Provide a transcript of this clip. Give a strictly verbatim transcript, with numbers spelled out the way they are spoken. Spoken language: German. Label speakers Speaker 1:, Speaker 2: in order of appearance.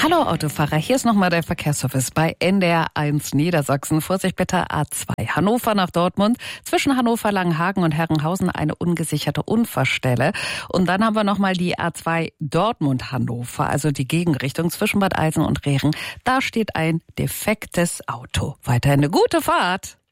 Speaker 1: Hallo Autofahrer, hier ist nochmal der Verkehrsservice bei N D R eins Niedersachsen. Vorsicht bitte, A zwei Hannover nach Dortmund. Zwischen Hannover, Langenhagen und Herrenhausen eine ungesicherte Unfallstelle. Und dann haben wir nochmal die A zwei Dortmund-Hannover, also die Gegenrichtung zwischen Bad Eilsen und Rehren. Da steht ein defektes Auto. Weiterhin eine gute Fahrt.